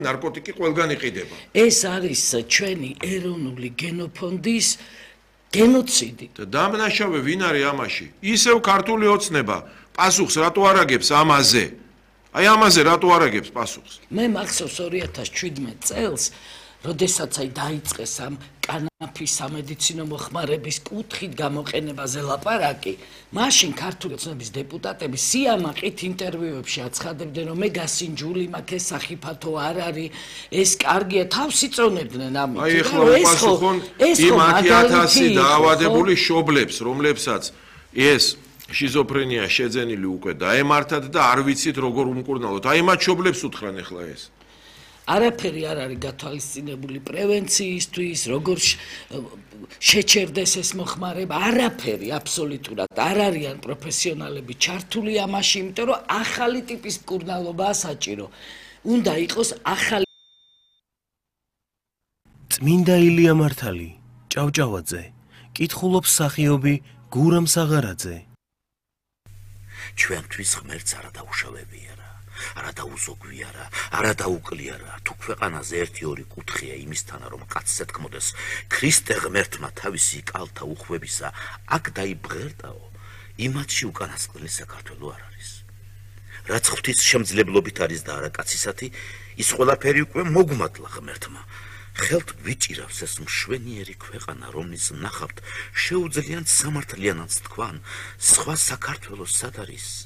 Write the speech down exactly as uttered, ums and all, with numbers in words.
ნარკოტიკი ყველგან იყიდება. ეს არის ჩვენი ეროვნული გენოფონდის გენოციდი. და დამნაშავე ვინ არის ამაში? ისევ ქართული ოცნება პასუხს რატო არ აგებს ამაზე? აი ამაზე რატო არ აგებს პასუხს? მე მახსოვს ორი ათას შვიდმეტ წელს, როდესაც აი დაიწყეს ამ კანაფის სამედიცინო მოხმარების კუთხით გამოყენებაზე ლაპარაკი, მაშინ ქართული ოცნების დეპუტატები სიამაყით ინტერვიუებში აცხადებდნენ, რომ მე გასინჯული მაქვს, ეს სახიფათო არ არის, ეს კარგია, თავს იწონებდნენ ამით. აი ეხლა უპასუხონ იმ ათი ათასი დაავადებული შობლებს, რომლებსაც ეს შიზოფრენია შეძენილი უკვე დაემართათ და არ ვიცით როგორ უმკურნალოთ. აი მათ შობლებს უთხრან ეხლა ეს. არაფერი არ არის გათვალისწინებული პრევენციისთვის, როგორ შეჩერდეს ეს მოხმარება, არაფერი აბსოლუტურად არ არიან პროფესიონალები ჩართული ამაში, იმიტომ რომ ახალი ტიპის მკურნალობაა საჭირო. უნდა იყოს ახალი. წმინდა ილია მართალი, ჭავჭავაძე, კითხულობს მსახიობი გურამ საღარაძე. ჩვენთვის ღმერთს არა დაუშავებია რა, არა დაუზოგვი არა, არა დაუკლია რა. თუ ქვეყანაზე ერთი ორი კუთხეა იმისთანა, რომ კაცზე თქმოდეს, ქრისტე ღმერთმა თავისი კალთა უხვებისა აქ დაიბღერტაო, იმათში უკანასკნელი საქართველო არ არის. რაც ღვთის შემძლებლობით არის და არა კაცისათი, ის ყველაფერი უკვე მოგმადლა ღმერთმა. ხელთ ვიჭირავს ეს მშვენიერი ქვეყანა, რომლის ნახავთ შეუძლიათ სამართლიანად თქვან, სხვა საქართველოს სად არის?